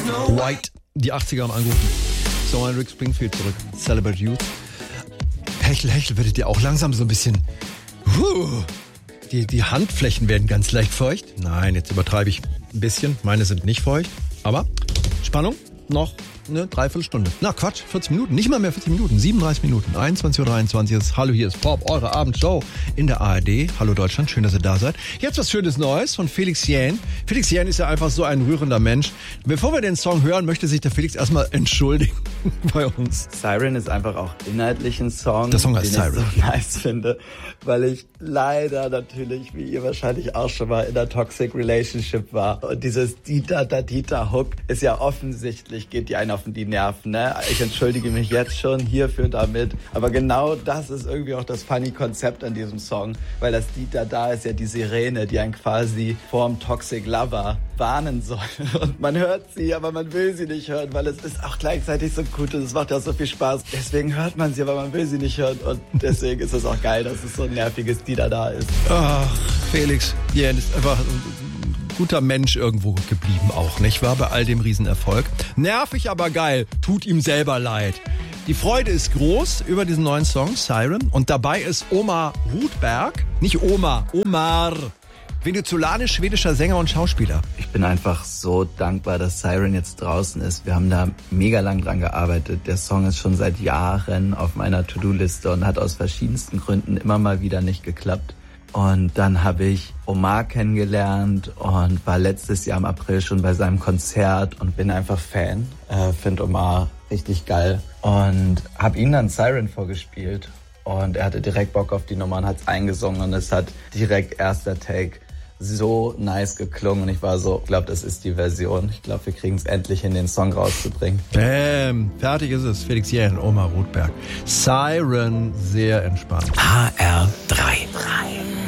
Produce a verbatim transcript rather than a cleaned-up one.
White, die achtziger haben angerufen. So ein Rick Springfield zurück. Celebrate Youth. Hechel, Hechel, werdet ihr auch langsam so ein bisschen... Huh, die, die Handflächen werden ganz leicht feucht. Nein, jetzt übertreibe ich ein bisschen. Meine sind nicht feucht. Aber Spannung noch eine Dreiviertelstunde. Na Quatsch, vierzig Minuten. Nicht mal mehr vierzig Minuten. siebenunddreißig Minuten. einundzwanzig Uhr dreiundzwanzig ist Hallo, hier ist Pop, eure Abendshow in der A R D. Hallo Deutschland, schön, dass ihr da seid. Jetzt was Schönes Neues von Felix Jähn. Felix Jähn ist ja einfach so ein rührender Mensch. Bevor wir den Song hören, möchte sich der Felix erstmal entschuldigen bei uns. Siren ist einfach auch inhaltlich ein Song, der Song heißt den Siren. ich so nice finde, weil ich leider natürlich, wie ihr wahrscheinlich auch schon mal in einer Toxic Relationship war. Und dieses Dita-da-Dita-Hook ist ja offensichtlich, geht die einen auf die Nerven, ne? Ich entschuldige mich jetzt schon hierfür damit. Aber genau das ist irgendwie auch das funny Konzept an diesem Song, weil das Dita da ist ja die Sirene, die einen quasi vorm Toxic Lover warnen soll. Und man hört sie, aber man will sie nicht hören, weil es ist auch gleichzeitig so gut und es macht ja so viel Spaß. Deswegen hört man sie, aber man will sie nicht hören. Und deswegen ist es auch geil, dass es so ein nerviges Dita da ist. Ach, Felix Jähn ist einfach ein guter Mensch irgendwo geblieben auch, nicht wahr? Bei all dem Riesenerfolg. Nervig, aber geil. Tut ihm selber leid. Die Freude ist groß über diesen neuen Song, Siren. Und dabei ist Omar Rudberg, nicht Oma, Omar, venezolanisch-schwedischer Sänger und Schauspieler. Ich bin einfach so dankbar, dass Siren jetzt draußen ist. Wir haben da mega lang dran gearbeitet. Der Song ist schon seit Jahren auf meiner To-Do-Liste und hat aus verschiedensten Gründen immer mal wieder nicht geklappt. Und dann habe ich Omar kennengelernt und war letztes Jahr im April schon bei seinem Konzert und bin einfach Fan. Äh, Finde Omar richtig geil und habe ihm dann Siren vorgespielt. Und er hatte direkt Bock auf die Nummer und hat es eingesungen und es hat direkt erster Take so nice geklungen. Und ich war so, ich glaube, das ist die Version. Ich glaube, wir kriegen es endlich hin, den Song rauszubringen. Bäm, fertig ist es. Felix Jähn, Omar Rudberg. Siren, sehr entspannt. H R drei.